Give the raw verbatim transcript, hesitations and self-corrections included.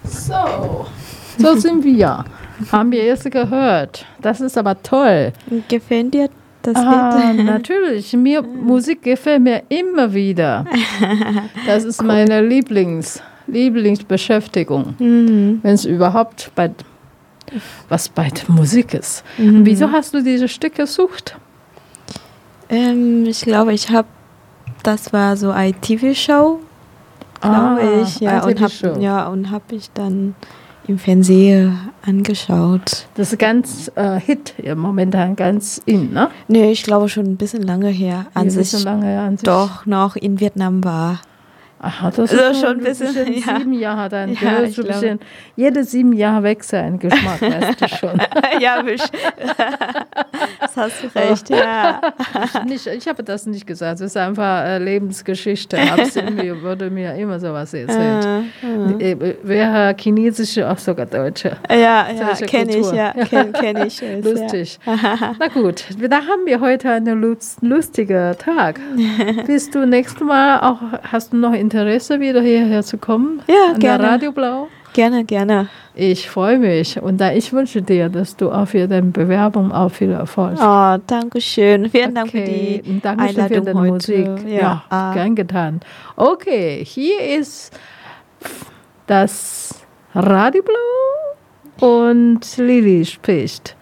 So, so sind wir. Haben wir jetzt gehört. Das ist aber toll. Gefällt dir das ah, Lied? Natürlich. Mir, Musik gefällt mir immer wieder. Das ist cool. Meine Lieblings, Lieblingsbeschäftigung. Mhm. Wenn es überhaupt bei, was bei der Musik ist. Mhm. Wieso hast du dieses Stück gesucht? Ähm, ich glaube, ich habe, das war so eine T V-Show, glaube ah, ich. Ja, und habe ja, hab ich dann im Fernsehen angeschaut. Das ist ganz äh, Hit, ja, momentan ganz in, ne? Nee, ich glaube schon ein bisschen lange her. An ein sich, bisschen lange her an sich. Doch noch in Vietnam war. Aha, das ist also schon ein bisschen, bisschen ja. sieben Jahre dann. Ja, ja, so ein bisschen, jede sieben Jahre wächst ein Geschmack, weißt du schon. Ja, das hast du recht, ja. Ich, ich habe das nicht gesagt, es ist einfach äh, Lebensgeschichte. Absinn wurde mir immer sowas erzählt. Uh, uh. Wer chinesische, auch sogar Deutsche. Ja, ja kenne ich, ja, kenne kenn ich. Es, Lustig. Ja. Na gut, da haben wir heute einen lustigen Tag. Bist du nächstes Mal auch, hast du noch Interesse, wieder hierher zu kommen? Ja, an gerne. Der Radio Blau? Gerne, gerne. Ich freue mich und da ich wünsche dir, dass du auch für deine Bewerbung auch viel Erfolg hast. Oh, danke schön. Vielen okay. Dank für die danke Einladung für deine heute. Musik. Ja, ja ah. gern getan. Okay, hier ist das Radio Blau und Lili spricht.